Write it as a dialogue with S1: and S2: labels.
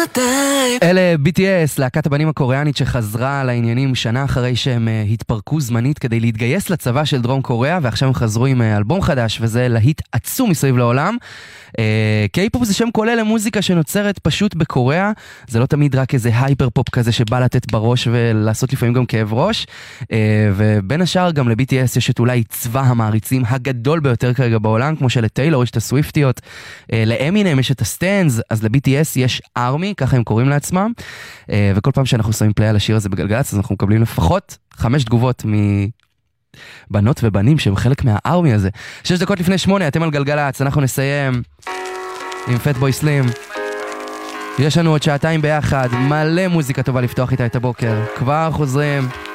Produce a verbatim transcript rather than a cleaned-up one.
S1: אלה בי טי אס, להקת הבנים הקוריאנית שחזרה לעניינים שנה אחרי שהם uh, התפרקו זמנית כדי להתגייס לצבא של דרום קוריאה, ועכשיו הם חזרו עם uh, אלבום חדש, וזה להיט עצום מסביב לעולם. קיי-פופ זה שם כולל למוזיקה שנוצרת פשוט בקוריאה, זה לא תמיד רק איזה הייפר פופ כזה שבא לתת בראש ולעשות לפעמים גם כאב ראש, ובין השאר גם ל-בי טי אס יש את אולי צבא המעריצים הגדול ביותר כרגע בעולם, כמו שלטיילור יש את הסוויפטיות, לאמינם יש את הסטנדס, אז ל-בי טי אס יש ארמי, ככה הם קוראים לעצמם, וכל פעם שאנחנו שמים פליי על השיר הזה בגלגלצ, אז אנחנו מקבלים לפחות חמש תגובות מ... בנות ובנים שהם חלק מהארמי הזה. שש דקות לפני שמונה, אתם על גלגלצ, אנחנו נסיים עם פטבוי סלים. יש לנו עוד שעתיים ביחד, מלא מוזיקה טובה לפתוח איתה את הבוקר. כבר חוזרים.